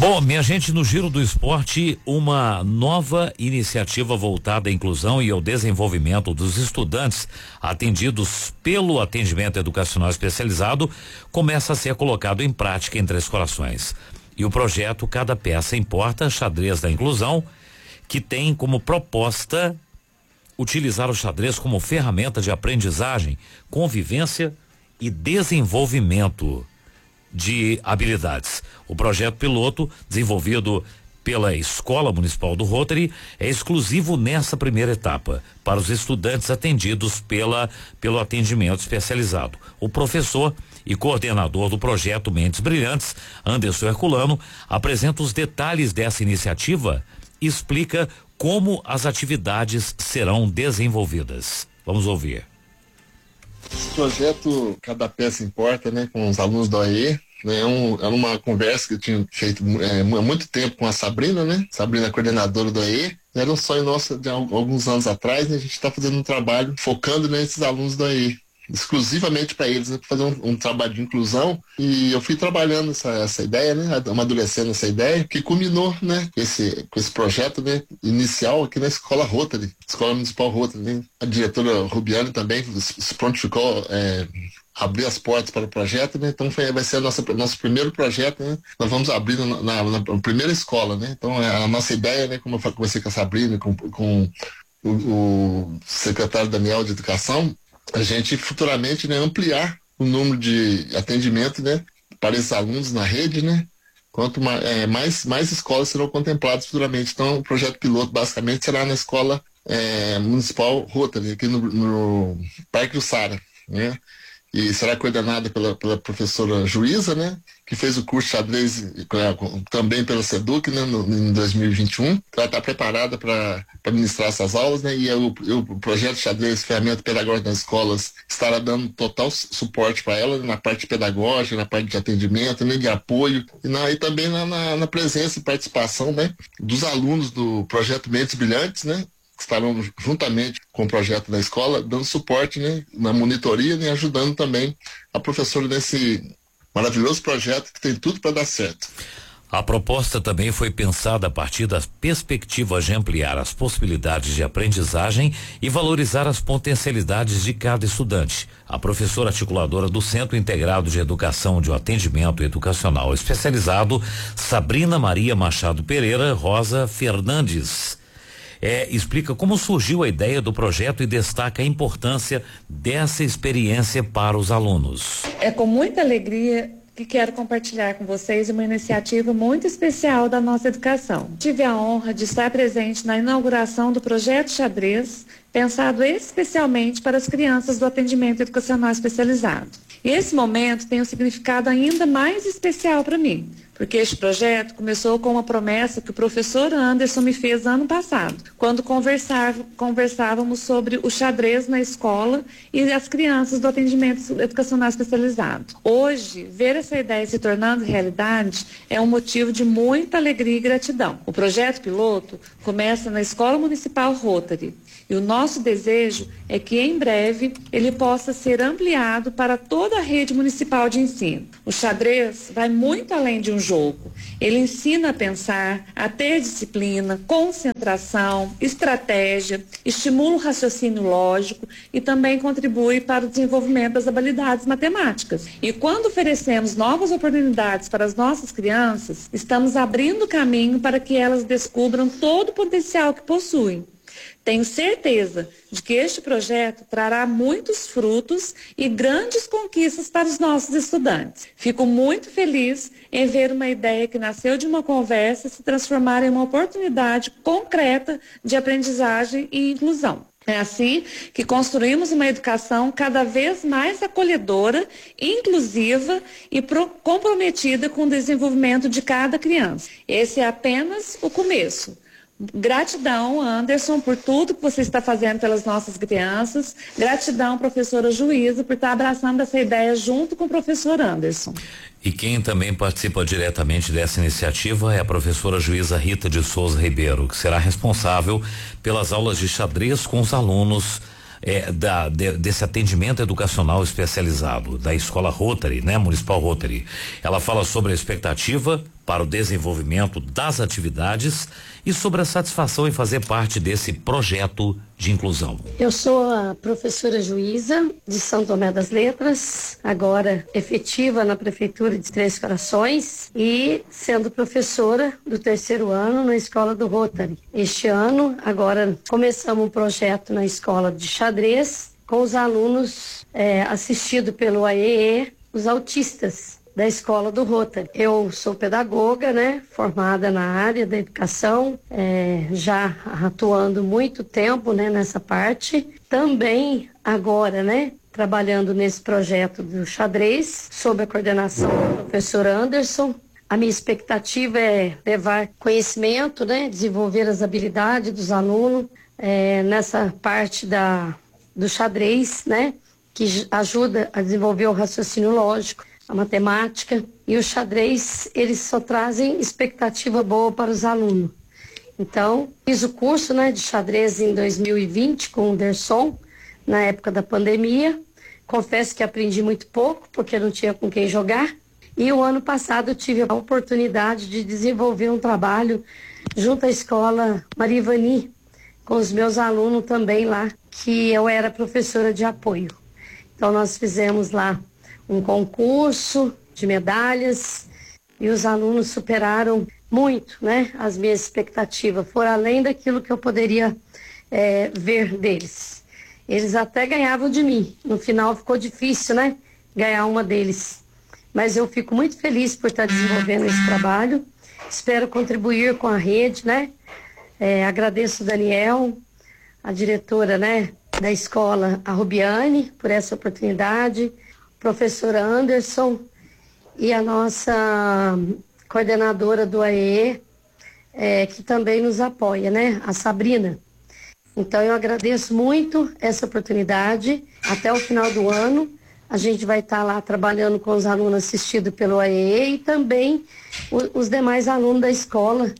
Bom, minha gente, no Giro do Esporte, uma nova iniciativa voltada à inclusão e ao desenvolvimento dos estudantes atendidos pelo atendimento educacional especializado começa a ser colocado em prática em Três Corações. E o projeto Cada Peça Importa, Xadrez da Inclusão, que tem como proposta utilizar o xadrez como ferramenta de aprendizagem, convivência e desenvolvimento de habilidades. O projeto piloto, desenvolvido pela Escola Municipal do Rotary, é exclusivo nessa primeira etapa para os estudantes atendidos pelo atendimento especializado. O professor e coordenador do projeto Mentes Brilhantes, Anderson Herculano, apresenta os detalhes dessa iniciativa e explica como as atividades serão desenvolvidas. Vamos ouvir. Esse projeto Cada Peça Importa, né, com os alunos da OE, né, era uma conversa que eu tinha feito há muito tempo com a Sabrina, né? Sabrina, coordenadora do OE. Era um sonho nosso de alguns anos atrás, né? A gente está fazendo um trabalho focando nesses alunos da OE, exclusivamente para eles, né, para fazer um trabalho de inclusão. E eu fui trabalhando essa ideia, né, amadurecendo essa ideia, que culminou, né, com esse projeto, né, inicial aqui na Escola Rotary, Escola Municipal Rotary, né. A diretora Rubiane também se prontificou abrir as portas para o projeto, né? Então vai ser nosso primeiro projeto, né? Nós vamos abrir na primeira escola, né? Então a nossa ideia, né, como eu conversei com a Sabrina, com o secretário Daniel de Educação, a gente futuramente, né, ampliar o número de atendimento, né, para esses alunos na rede, né? Quanto mais escolas serão contempladas futuramente. Então o projeto piloto basicamente será na Escola Municipal Rotary, aqui no Parque do Sara, né? E será coordenada pela professora Juíza, né, que fez o curso de xadrez também pela SEDUC, né, em 2021. Ela está preparada para ministrar essas aulas, né, e o projeto xadrez, ferramenta pedagógica nas escolas, estará dando total suporte para ela, né, na parte pedagógica, na parte de atendimento, né, de apoio, e também na presença e participação, né, dos alunos do projeto Mentes Brilhantes, né, que estarão juntamente com o projeto da escola, dando suporte, né, na monitoria, né, ajudando também a professora nesse maravilhoso projeto que tem tudo para dar certo. A proposta também foi pensada a partir das perspectivas de ampliar as possibilidades de aprendizagem e valorizar as potencialidades de cada estudante. A professora articuladora do Centro Integrado de Educação de Atendimento Educacional Especializado, Sabrina Maria Machado Pereira Rosa Fernandes, explica como surgiu a ideia do projeto e destaca a importância dessa experiência para os alunos. É com muita alegria que quero compartilhar com vocês uma iniciativa muito especial da nossa educação. Tive a honra de estar presente na inauguração do projeto Xadrez, pensado especialmente para as crianças do atendimento educacional especializado. E esse momento tem um significado ainda mais especial para mim, porque este projeto começou com uma promessa que o professor Anderson me fez ano passado, quando conversávamos sobre o xadrez na escola e as crianças do atendimento educacional especializado. Hoje, ver essa ideia se tornando realidade é um motivo de muita alegria e gratidão. O projeto piloto começa na Escola Municipal Rotary e o nosso desejo é que em breve ele possa ser ampliado para toda a rede municipal de ensino. O xadrez vai muito além de um jogo. Ele ensina a pensar, a ter disciplina, concentração, estratégia, estimula o raciocínio lógico e também contribui para o desenvolvimento das habilidades matemáticas. E quando oferecemos novas oportunidades para as nossas crianças, estamos abrindo caminho para que elas descubram todo o potencial que possuem. Tenho certeza de que este projeto trará muitos frutos e grandes conquistas para os nossos estudantes. Fico muito feliz em ver uma ideia que nasceu de uma conversa se transformar em uma oportunidade concreta de aprendizagem e inclusão. É assim que construímos uma educação cada vez mais acolhedora, inclusiva e comprometida com o desenvolvimento de cada criança. Esse é apenas o começo. Gratidão, Anderson, por tudo que você está fazendo pelas nossas crianças. Gratidão, professora Juíza, por estar abraçando essa ideia junto com o professor Anderson. E quem também participa diretamente dessa iniciativa é a professora Juíza Rita de Souza Ribeiro, que será responsável pelas aulas de xadrez com os alunos desse atendimento educacional especializado da Escola Rotary, né? Municipal Rotary. Ela fala sobre a expectativa para o desenvolvimento das atividades e sobre a satisfação em fazer parte desse projeto de inclusão. Eu sou a professora Juíza de São Tomé das Letras, agora efetiva na Prefeitura de Três Corações e sendo professora do 3º ano na Escola do Rotary. Este ano, agora começamos um projeto na Escola de Xadrez com os alunos assistidos pelo AEE, os autistas da Escola do Rotary. Eu sou pedagoga, formada na área da educação, já atuando muito tempo, nessa parte. Também agora, trabalhando nesse projeto do xadrez, sob a coordenação do professor Anderson. A minha expectativa é levar conhecimento, desenvolver as habilidades dos alunos nessa parte do xadrez, que ajuda a desenvolver o raciocínio lógico, a matemática, e o xadrez, eles só trazem expectativa boa para os alunos. Então, fiz o curso de xadrez em 2020 com o Derson, na época da pandemia. Confesso que aprendi muito pouco, porque não tinha com quem jogar. E o ano passado eu tive a oportunidade de desenvolver um trabalho junto à escola Marivani, com os meus alunos também lá, que eu era professora de apoio. Então, nós fizemos lá um concurso de medalhas e os alunos superaram muito, as minhas expectativas, foram além daquilo que eu poderia ver deles. Eles até ganhavam de mim, no final ficou difícil, ganhar uma deles, mas eu fico muito feliz por estar desenvolvendo esse trabalho, espero contribuir com a rede, agradeço o Daniel, a diretora, da escola, a Rubiane, por essa oportunidade, professora Anderson e a nossa coordenadora do AEE, que também nos apoia, a Sabrina. Então eu agradeço muito essa oportunidade. Até o final do ano a gente vai estar lá trabalhando com os alunos assistidos pelo AEE e também os demais alunos da escola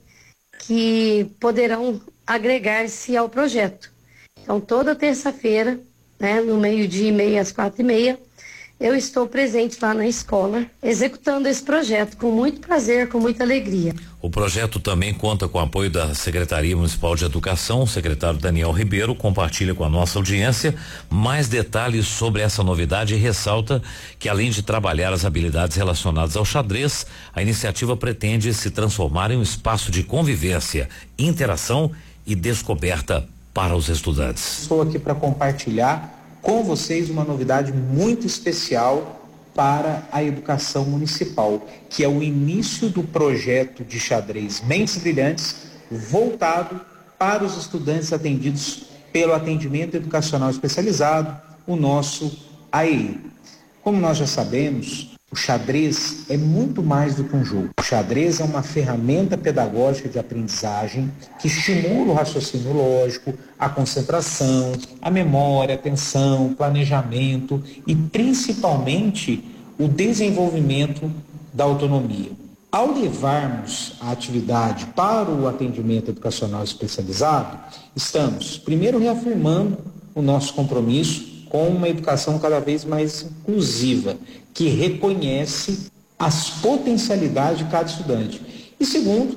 que poderão agregar-se ao projeto. Então toda terça-feira, no 12:30 às 4:30, eu estou presente lá na escola, executando esse projeto com muito prazer, com muita alegria. O projeto também conta com o apoio da Secretaria Municipal de Educação. O secretário Daniel Ribeiro compartilha com a nossa audiência mais detalhes sobre essa novidade e ressalta que, além de trabalhar as habilidades relacionadas ao xadrez, a iniciativa pretende se transformar em um espaço de convivência, interação e descoberta para os estudantes. Estou aqui para compartilhar com vocês uma novidade muito especial para a educação municipal, que é o início do projeto de xadrez Mentes Brilhantes, voltado para os estudantes atendidos pelo atendimento educacional especializado, o nosso AEE. Como nós já sabemos, o xadrez é muito mais do que um jogo. O xadrez é uma ferramenta pedagógica de aprendizagem que estimula o raciocínio lógico, a concentração, a memória, a atenção, o planejamento e principalmente o desenvolvimento da autonomia. Ao levarmos a atividade para o atendimento educacional especializado, estamos primeiro reafirmando o nosso compromisso com uma educação cada vez mais inclusiva, que reconhece as potencialidades de cada estudante. E segundo,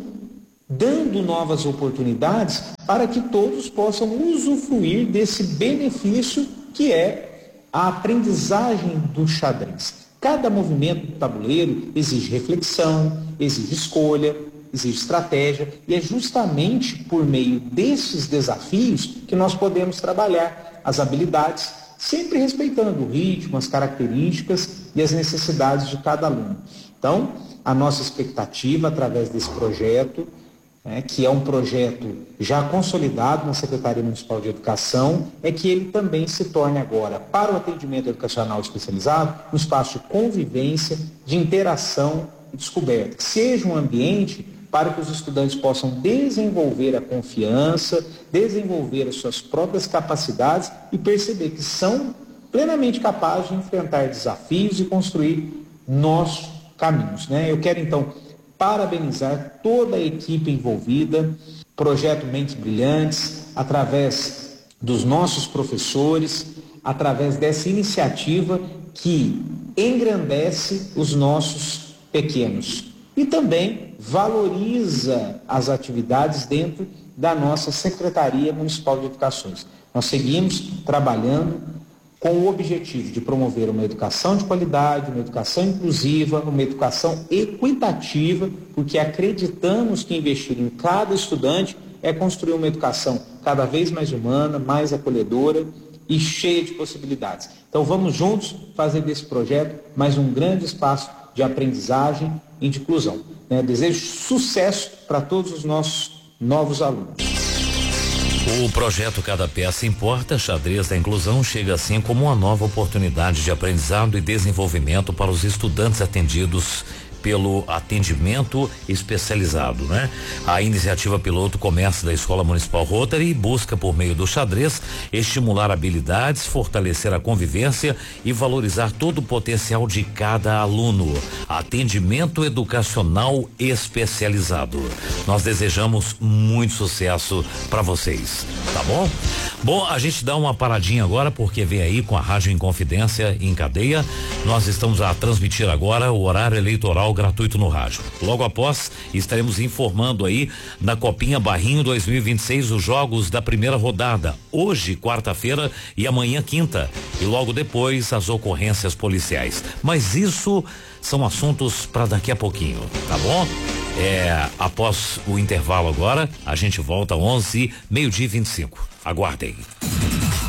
dando novas oportunidades para que todos possam usufruir desse benefício que é a aprendizagem do xadrez. Cada movimento do tabuleiro exige reflexão, exige escolha, exige estratégia, e é justamente por meio desses desafios que nós podemos trabalhar as habilidades, sempre respeitando o ritmo, as características e as necessidades de cada aluno. Então, a nossa expectativa através desse projeto, que é um projeto já consolidado na Secretaria Municipal de Educação, é que ele também se torne agora, para o atendimento educacional especializado, um espaço de convivência, de interação e descoberta, que seja um ambiente para que os estudantes possam desenvolver a confiança, desenvolver as suas próprias capacidades e perceber que são plenamente capazes de enfrentar desafios e construir nossos caminhos. Eu quero, então, parabenizar toda a equipe envolvida, Projeto Mentes Brilhantes, através dos nossos professores, através dessa iniciativa que engrandece os nossos pequenos. e também valoriza as atividades dentro da nossa Secretaria Municipal de Educações. Nós seguimos trabalhando com o objetivo de promover uma educação de qualidade, uma educação inclusiva, uma educação equitativa, porque acreditamos que investir em cada estudante é construir uma educação cada vez mais humana, mais acolhedora e cheia de possibilidades. Então vamos juntos fazer desse projeto mais um grande espaço de aprendizagem e de inclusão. Desejo sucesso para todos os nossos novos alunos. O projeto Cada Peça Importa, Xadrez da Inclusão, chega assim como uma nova oportunidade de aprendizado e desenvolvimento para os estudantes atendidos pelo atendimento especializado, né? A iniciativa piloto começa da Escola Municipal Rotary e busca, por meio do xadrez, estimular habilidades, fortalecer a convivência e valorizar todo o potencial de cada aluno. Atendimento educacional especializado. Nós desejamos muito sucesso para vocês, tá bom? Bom, a gente dá uma paradinha agora porque vem aí com a Rádio Inconfidência em cadeia. Nós estamos a transmitir agora o horário eleitoral gratuito no rádio. Logo após, estaremos informando aí na Copinha Barrinho 2026 os jogos da primeira rodada. Hoje, quarta-feira, e amanhã, quinta. E logo depois, as ocorrências policiais. Mas isso são assuntos para daqui a pouquinho, tá bom? Após o intervalo agora, a gente volta 11, meio-dia e 25. Aguardem.